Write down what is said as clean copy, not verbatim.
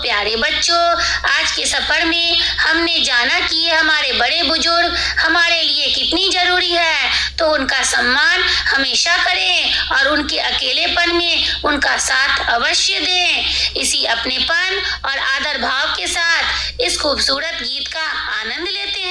प्यारे बच्चों, आज के सफर में हमने जाना कि हमारे बड़े बुजुर्ग हमारे लिए कितनी जरूरी है, तो उनका सम्मान हमेशा करें और उनके अकेलेपन में उनका साथ अवश्य दें। इसी अपनेपन और आदर भाव के साथ इस खूबसूरत गीत का आनंद लेते हैं।